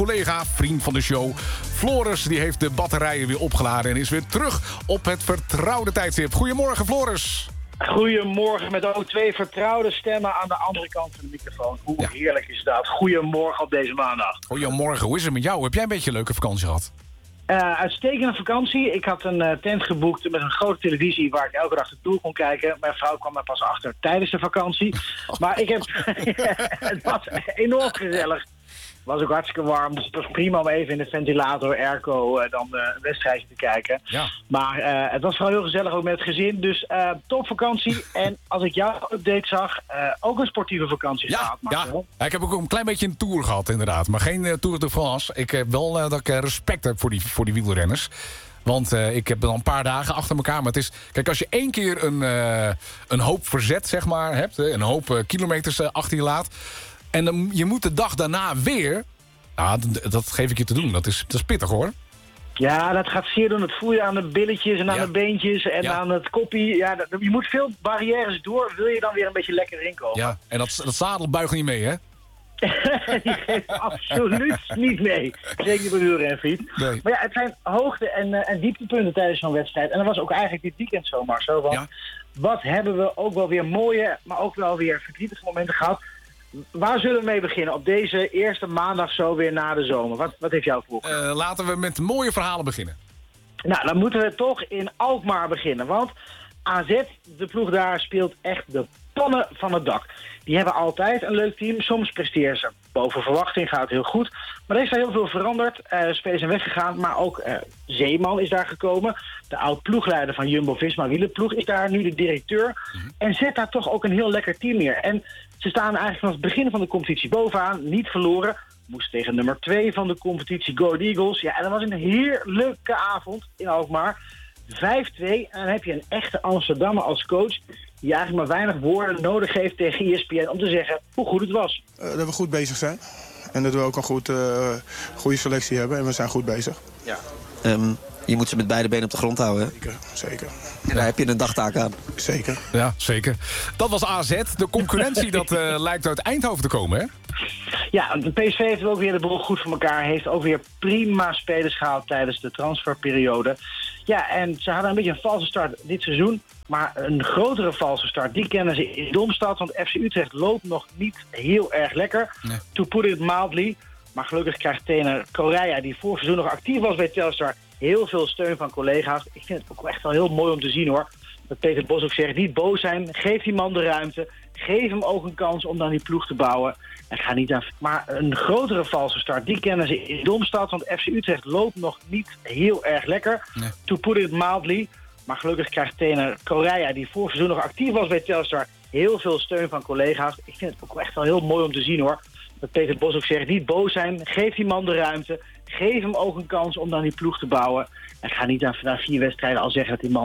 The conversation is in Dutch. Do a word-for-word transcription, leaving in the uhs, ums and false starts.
Collega, vriend van de show, Floris, die heeft de batterijen weer opgeladen en is weer terug op het vertrouwde tijdstip. Goedemorgen, Floris. Goedemorgen met ook twee vertrouwde stemmen aan de andere kant van de microfoon. Hoe Ja. heerlijk is dat? Goedemorgen op deze maandag. Goedemorgen, hoe is het met jou? Heb jij een beetje een leuke vakantie gehad? Uh, uitstekende vakantie. Ik had een uh, tent geboekt met een grote televisie waar ik elke dag de Tour kon kijken. Mijn vrouw kwam er pas achter tijdens de vakantie. Maar ik heb... het was enorm gezellig. Het was ook hartstikke warm, dus het was prima om even in de ventilator, airco, uh, dan uh, een wedstrijdje te kijken. Ja. Maar uh, het was vooral heel gezellig ook met het gezin, dus uh, top vakantie. En als ik jouw update zag, uh, ook een sportieve vakantie Ja, gehad. ja. ja, ik heb ook een klein beetje een tour gehad inderdaad, maar geen uh, Tour de France. Ik heb wel uh, dat ik uh, respect heb voor die, voor die wielrenners. Want uh, ik heb dan een paar dagen achter elkaar. Maar het is, kijk, als je één keer een, uh, een hoop verzet, zeg maar, hebt, uh, een hoop uh, kilometers uh, achter je laat. En dan, je moet de dag daarna weer... Nou, dat, dat geef ik je te doen. Dat is, dat is pittig, hoor. Ja, dat gaat zeer doen. Het voel je aan de billetjes en aan Ja. de beentjes en Ja. aan het koppie. Ja, dat, je moet veel barrières door, wil je dan weer een beetje lekker erin komen. Ja, en dat, dat zadel buigt niet mee, hè? Die geeft absoluut niet mee. Zeker niet bij wielrenfiets. Nee. Maar ja, het zijn hoogte- en, uh, en dieptepunten tijdens zo'n wedstrijd. En dat was ook eigenlijk dit weekend zo, Marcel. Want Ja. wat hebben we ook wel weer mooie, maar ook wel weer verdrietige momenten gehad. Waar zullen we mee beginnen op deze eerste maandag zo weer na de zomer? Wat, wat heeft jou voor? Uh, laten we met mooie verhalen beginnen. Nou, dan moeten we toch in Alkmaar beginnen. Want A Z, de ploeg daar, speelt echt de pannen van het dak. Die hebben altijd een leuk team. Soms presteren ze boven verwachting, gaat het heel goed. Maar er is daar heel veel veranderd. Uh, spelers zijn weggegaan, maar ook uh, Zeeman is daar gekomen. De oud-ploegleider van Jumbo-Visma wielerploeg is daar nu de directeur. Mm-hmm. En zet daar toch ook een heel lekker team neer. En ze staan eigenlijk vanaf het begin van de competitie bovenaan, niet verloren. Moest tegen nummer twee van de competitie, Go Eagles. Ja, en dat was een heerlijke avond in Alkmaar. vijf twee, en dan heb je een echte Amsterdammer als coach die eigenlijk maar weinig woorden nodig heeft tegen E S P N om te zeggen hoe goed het was. Uh, dat we goed bezig zijn. En dat we ook een goed, uh, goede selectie hebben. En we zijn goed bezig. Ja. Um, je moet ze met beide benen op de grond houden, hè? Zeker, zeker. En daar heb je een dagtaak aan. Zeker. Ja, zeker. Dat was A Z. De concurrentie dat uh, lijkt uit Eindhoven te komen, hè? Ja, de P S V heeft ook weer de boel goed voor elkaar. Heeft ook weer prima spelers gehaald tijdens de transferperiode. Ja, en ze hadden een beetje een valse start dit seizoen. Maar een grotere valse start, die kennen ze in Domstad. Want F C Utrecht loopt nog niet heel erg lekker. Nee. To put it mildly. Maar gelukkig krijgt trainer Correa, die vorig seizoen nog actief was bij Telstar, heel veel steun van collega's. Ik vind het ook echt wel heel mooi om te zien, hoor. Dat Peter Bos ook zegt, niet boos zijn. Geef die man de ruimte. Geef hem ook een kans om dan die ploeg te bouwen. En ga niet aan... Maar een grotere valse start, die kennen ze in Domstad. Want F C Utrecht loopt nog niet heel erg lekker. Nee. To put it mildly. Maar gelukkig krijgt trainer Correa, die vorig seizoen nog actief was bij Telstar, heel veel steun van collega's. Ik vind het ook echt wel heel mooi om te zien, hoor. Dat Peter Bos ook zegt, niet boos zijn. Geef die man de ruimte. Geef hem ook een kans om dan die ploeg te bouwen. En ga niet aan, na vier wedstrijden al zeggen dat die man